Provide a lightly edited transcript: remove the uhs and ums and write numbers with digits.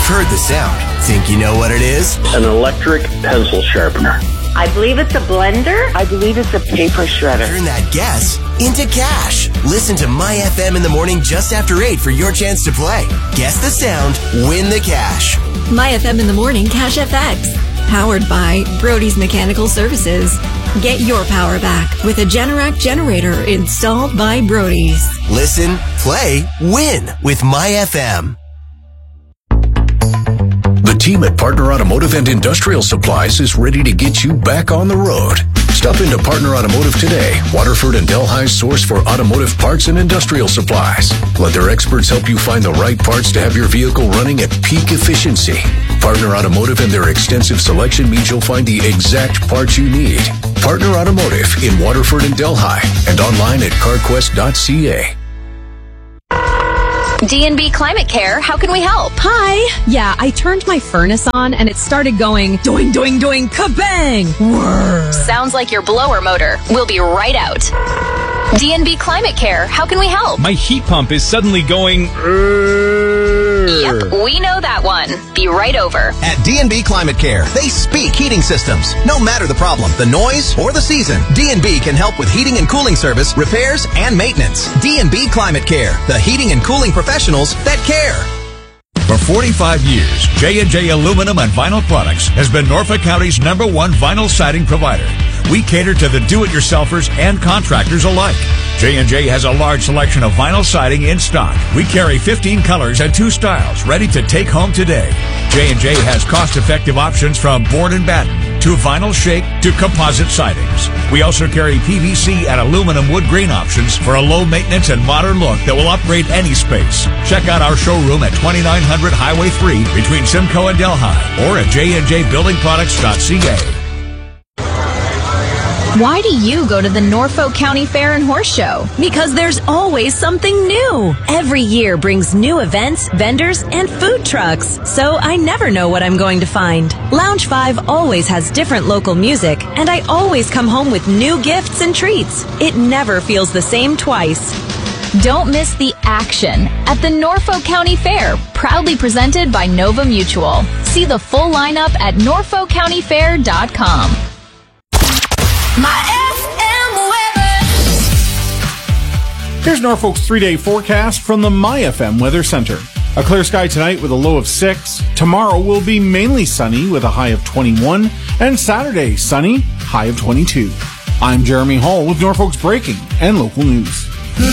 heard the sound. Think you know what it is? An electric pencil sharpener. I believe it's a blender. I believe it's a paper shredder. Turn that guess into cash. Listen to My FM in the morning just after 8 for your chance to play. Guess the sound, win the cash. My FM in the morning, Cash FX. Powered by Brody's Mechanical Services. Get your power back with a Generac generator installed by Brody's. Listen, play, win with My FM. The team at Partner Automotive and Industrial Supplies is ready to get you back on the road. Stop into Partner Automotive today, Waterford and Delhi's source for automotive parts and industrial supplies. Let their experts help you find the right parts to have your vehicle running at peak efficiency. Partner Automotive and their extensive selection means you'll find the exact parts you need. Partner Automotive in Waterford and Delhi and online at carquest.ca. D&B Climate Care, how can we help? Hi. Yeah, I turned my furnace on and it started going doing, doing, doing, kabang. Whirr. Sounds like your blower motor. We'll be right out. D&B Climate Care, how can we help? My heat pump is suddenly going... Yep, we know that one. Be right over. At D&B Climate Care, they speak heating systems. No matter the problem, the noise, or the season, D&B can help with heating and cooling service, repairs, and maintenance. D&B Climate Care, the heating and cooling professionals that care. For 45 years, J&J Aluminum and Vinyl Products has been Norfolk County's #1 vinyl siding provider. We cater to the do-it-yourselfers and contractors alike. J&J has a large selection of vinyl siding in stock. We carry 15 colors and 2 styles ready to take home today. J&J has cost-effective options from board and batten to vinyl shake to composite sidings. We also carry PVC and aluminum wood grain options for a low-maintenance and modern look that will upgrade any space. Check out our showroom at 2900 Highway 3 between Simcoe and Delhi or at jnjbuildingproducts.ca. Why do you go to the Norfolk County Fair and Horse Show? Because there's always something new. Every year brings new events, vendors, and food trucks. So I never know what I'm going to find. Lounge 5 always has different local music, and I always come home with new gifts and treats. It never feels the same twice. Don't miss the action at the Norfolk County Fair, proudly presented by Nova Mutual. See the full lineup at norfolkcountyfair.com. My FM weather. Here's Norfolk's 3-day forecast from the My FM Weather Center. A clear sky tonight with a low of 6. Tomorrow will be mainly sunny with a high of 21. And Saturday, sunny, high of 22. I'm Jeremy Hall with Norfolk's breaking and local news.